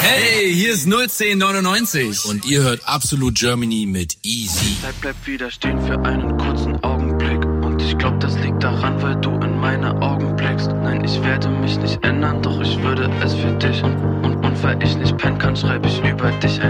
Hey, hier ist 01099. Und ihr hört Absolut Germany mit Easy. Zeit bleibt wieder stehen für einen kurzen Augenblick. Und ich glaub, das liegt daran, weil du in meine Augen blickst. Nein, ich werde mich nicht ändern, doch ich würde es für dich. Und weil ich nicht pennen kann, schreibe ich über dich ein